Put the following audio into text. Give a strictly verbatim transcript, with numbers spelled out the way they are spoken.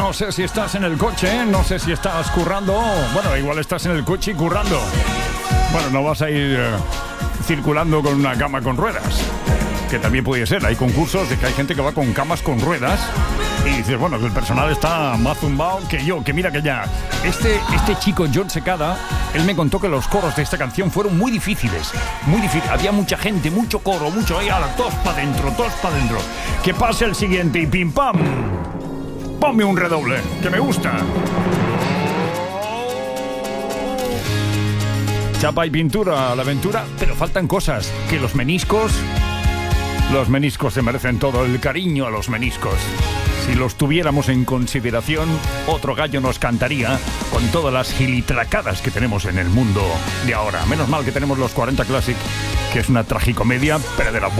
No sé si estás en el coche, no sé si estás currando. Bueno, igual estás en el coche y currando. Bueno, no vas a ir eh, circulando con una cama con ruedas, que también puede ser. Hay concursos de que hay gente que va con camas con ruedas y dices, bueno, que el personal está más zumbado que yo, que mira que ya. Este, este chico, John Secada, él me contó que los coros de esta canción fueron muy difíciles, muy difíciles. Había mucha gente, mucho coro, mucho ahí, ala, todos para adentro, todos para adentro. Que pase el siguiente y pim pam. Ponme un redoble, que me gusta. Chapa y pintura a la aventura, pero faltan cosas. Que los meniscos... Los meniscos se merecen todo el cariño a los meniscos. Si los tuviéramos en consideración, otro gallo nos cantaría con todas las gilitracadas que tenemos en el mundo de ahora. Menos mal que tenemos los cuarenta Classic, que es una tragicomedia, pero de la